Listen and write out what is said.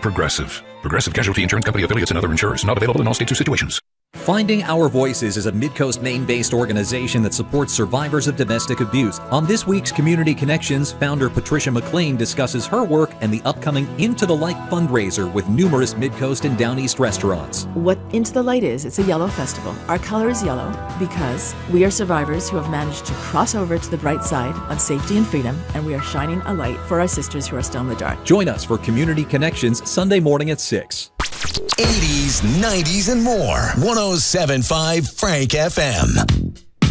Progressive. Progressive Casualty Insurance Company affiliates and other insurers. Not available in all states or situations. Finding Our Voices is a Midcoast, Maine-based organization that supports survivors of domestic abuse. On this week's Community Connections, founder Patricia McLean discusses her work and the upcoming Into the Light fundraiser with numerous Midcoast and Down East restaurants. What Into the Light is, it's a yellow festival. Our color is yellow because we are survivors who have managed to cross over to the bright side of safety and freedom, and we are shining a light for our sisters who are still in the dark. Join us for Community Connections Sunday morning at 6. 80s, 90s, and more. 107.5 Frank FM.